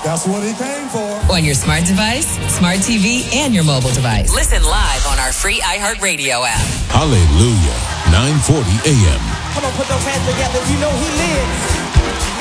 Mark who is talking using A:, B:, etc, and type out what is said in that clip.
A: That's what he came for.
B: On your smart device, smart TV, and your mobile device. Listen live on our free iHeartRadio app.
C: Hallelujah. 940 AM.
D: Come on, put those hands together if you know he lives.